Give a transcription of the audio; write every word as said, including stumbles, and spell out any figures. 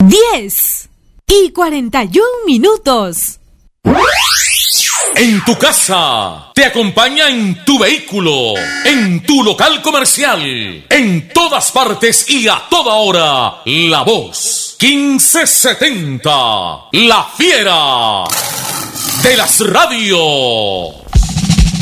diez y cuarenta y un minutos. En tu casa, te acompaña en tu vehículo, en tu local comercial, en todas partes y a toda hora. La Voz quince setenta, la fiera de las radios.